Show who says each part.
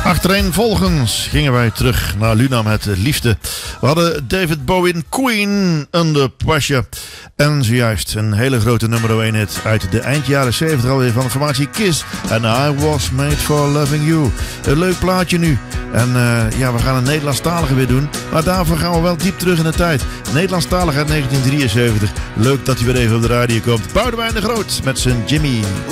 Speaker 1: Achtereenvolgens gingen wij terug naar Luna met Liefde. We hadden David Bowie, Queen, Under Pressure. En zojuist een hele grote nummer 1 hit uit de eind jaren 70 alweer van de formatie Kiss. En I Was Made For Loving You. Een leuk plaatje nu. En we gaan een Nederlandstalige weer doen. Maar daarvoor gaan we wel diep terug in de tijd. Nederlandstalig uit 1973. Leuk dat hij weer even op de radio komt. Boudewijn de Groot met zijn Jimmy.